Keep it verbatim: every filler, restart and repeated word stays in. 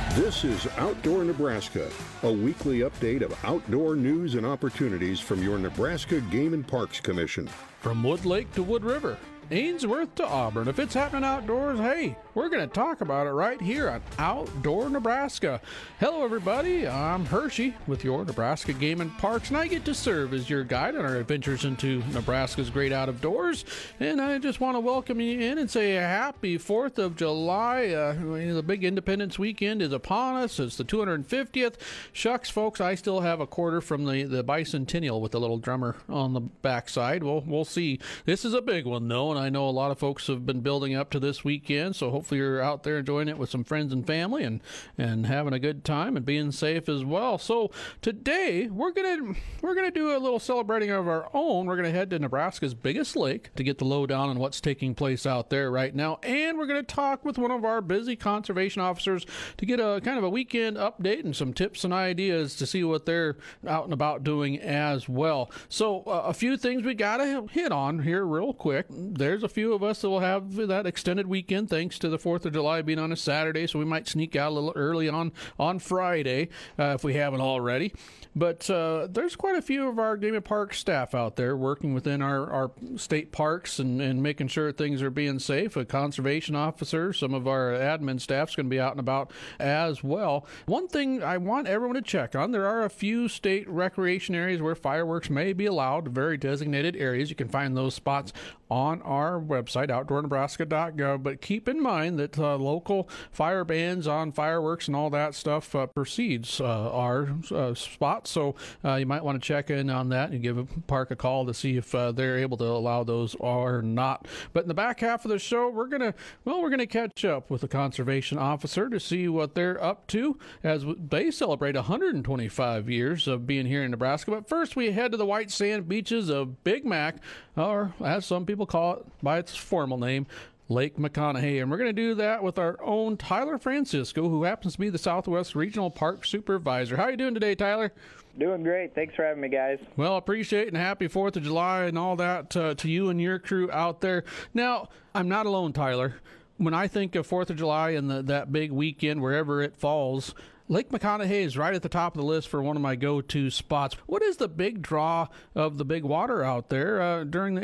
This is Outdoor Nebraska, a weekly update of outdoor news and opportunities from your Nebraska Game and Parks Commission. From Wood Lake to Wood River, Ainsworth to Auburn, if it's happening outdoors, hey, we're going to talk about it right here on Outdoor Nebraska. Hello, everybody. I'm Hershey with your Nebraska Game and Parks, and I get to serve as your guide on our adventures into Nebraska's great outdoors. And I just want to welcome you in and say a happy fourth of July. Uh, the big Independence weekend is upon us. It's the two hundred fiftieth. Shucks, folks, I still have a quarter from the, the bicentennial with the little drummer on the backside. Well, we'll see. This is a big one, though, and I know a lot of folks have been building up to this weekend, so hopefully you're out there enjoying it with some friends and family and, and having a good time and being safe as well. So today we're gonna we're gonna do a little celebrating of our own. We're gonna head to Nebraska's biggest lake to get the lowdown on what's taking place out there right now, and we're gonna talk with one of our busy conservation officers to get a kind of a weekend update and some tips and ideas to see what they're out and about doing as well. So uh, a few things we gotta hit on here real quick. There's a few of us that will have that extended weekend thanks to the fourth of July being on a Saturday, so we might sneak out a little early on on Friday uh, if we haven't already. But uh, there's quite a few of our Game and Park staff out there working within our, our state parks and, and making sure things are being safe. A conservation officer, some of our admin staff's going to be out and about as well. One thing I want everyone to check on, there are a few state recreation areas where fireworks may be allowed, very designated areas. You can find those spots on our website, outdoor nebraska dot gov, but keep in mind that uh, local fire bans on fireworks and all that stuff uh, precedes uh, our uh, spots, so uh, you might want to check in on that and give a park a call to see if uh, they're able to allow those or not. But in the back half of the show, we're gonna well, we're gonna catch up with the conservation officer to see what they're up to as they celebrate one hundred twenty-five years of being here in Nebraska. But first, we head to the white sand beaches of Big Mac, or as some people call it by its formal name, Lake McConaughy. And we're going to do that with our own Tyler Francisco, who happens to be the Southwest Regional Park Supervisor. How are you doing today, Tyler? Doing great. Thanks for having me, guys. Well, appreciate it, and happy fourth of July and all that uh, to you and your crew out there. Now, I'm not alone, Tyler. When I think of fourth of July and the, that big weekend, wherever it falls, Lake McConaughy is right at the top of the list for one of my go-to spots. What is the big draw of the big water out there uh, during the